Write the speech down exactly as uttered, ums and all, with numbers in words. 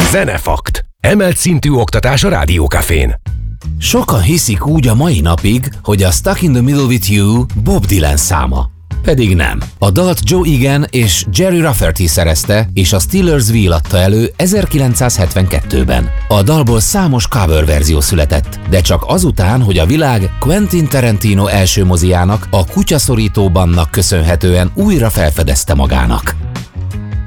Zenefakt. Emelt szintű oktatás a Rádiókafén. Sokan hiszik úgy a mai napig, hogy a Stuck in the Middle with You Bob Dylan száma. Pedig nem. A dalt Joe Egan és Jerry Rafferty szerezte, és a Steelers Wheel adta elő ezerkilencszázhetvenkettőben. A dalból számos cover verzió született, de csak azután, hogy a világ Quentin Tarantino első moziának, a Kutyaszorító Bandnak köszönhetően újra felfedezte magának.